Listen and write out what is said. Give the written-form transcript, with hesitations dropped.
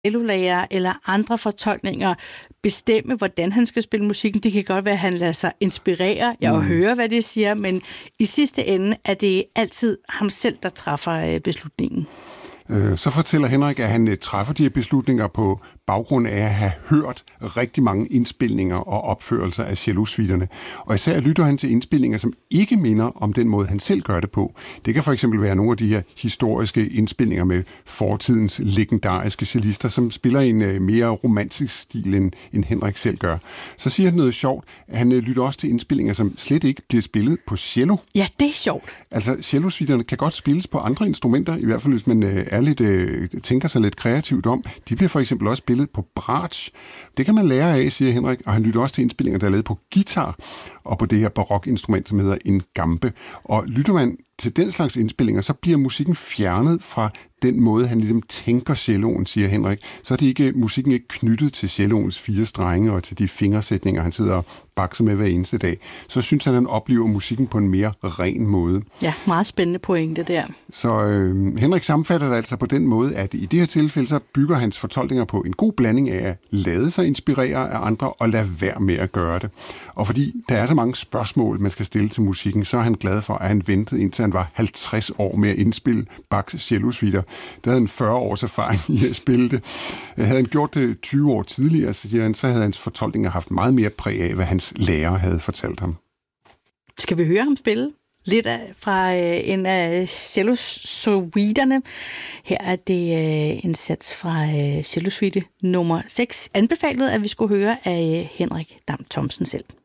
cellolærer eller andre fortolkninger bestemme, hvordan han skal spille musikken. Det kan godt være, at han lader sig inspirere og høre, hvad de siger, men i sidste ende er det altid ham selv, der træffer beslutningen. Så fortæller Henrik, at han træffer de her beslutninger på baggrund af at have hørt rigtig mange indspilninger og opførelser af cellosuiterne. Og især lytter han til indspilninger, som ikke minder om den måde, han selv gør det på. Det kan for eksempel være nogle af de her historiske indspilninger med fortidens legendariske cellister, som spiller i en mere romantisk stil, end Henrik selv gør. Så siger han noget sjovt, at han lytter også til indspilninger, som slet ikke bliver spillet på cello. Ja, det er sjovt. Altså, cellosuiterne kan godt spilles på andre instrumenter, i hvert fald hvis man tænker sig lidt kreativt om. De bliver for eksempel også spillet på bratsch. Det kan man lære af, siger Henrik, og han lytter også til indspillinger, der er lavet på guitar og på det her barokinstrument, som hedder en gambe. Og lytter man til den slags indspillinger, så bliver musikken fjernet fra den måde, han ligesom tænker celloen, siger Henrik. Så er musikken ikke knyttet til celloens 4 strenge og til de fingersætninger, han sidder og bakser med hver eneste dag. Så synes han oplever musikken på en mere ren måde. Ja, meget spændende pointe der. Så Henrik sammenfatter det altså på den måde, at i det her tilfælde, så bygger hans fortolkninger på en god blanding af at lade sig inspirere af andre og lade være med at gøre det. Og fordi der er så mange spørgsmål, man skal stille til musikken, så er han glad for, at han ventede indtil han var 50 år med at indspille Bachs cellosuiter. Der havde han 40 års erfaring i at spille det. Havde han gjort det 20 år tidligere, så havde hans fortolkninger haft meget mere præg af, hvad hans lærer havde fortalt ham. Skal vi høre ham spille lidt fra en af cellosuiterne? Her er det en sats fra cellosuite nummer 6, anbefalet, at vi skulle høre af Henrik Dam Thomsen selv.